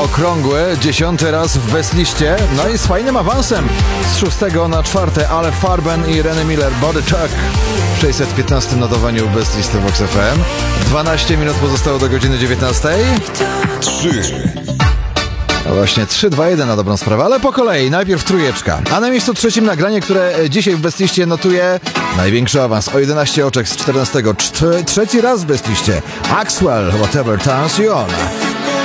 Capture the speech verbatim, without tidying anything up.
okrągły, dziesiąty raz w bestliście, no i z fajnym awansem z szóstego na czwarte, ale Farben i Renny Miller, Body Talk w sześćset piętnastym notowaniu bestlisty Vox F M. dwanaście minut pozostało do godziny dziewiętnastej. trzy. No właśnie, trzy, dwa, jeden na dobrą sprawę, ale po kolei. Najpierw trójeczka. A na miejscu trzecim nagranie, które dzisiaj w bestliście notuje największy awans o jedenaście oczek z czternastego. Czt- trzeci raz w bestliście. Axwell, Whatever Turns You On.